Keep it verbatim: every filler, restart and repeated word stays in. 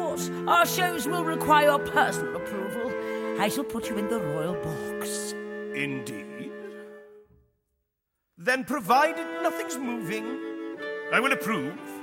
course. Our shows will require personal approval. I shall put you in the royal box. Indeed. Then provided nothing's moving, I will approve